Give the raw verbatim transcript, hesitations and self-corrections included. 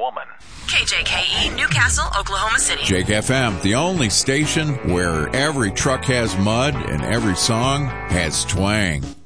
woman. K J K E, Newcastle, Oklahoma City. Jake F M, the only station where every truck has mud and every song has twang.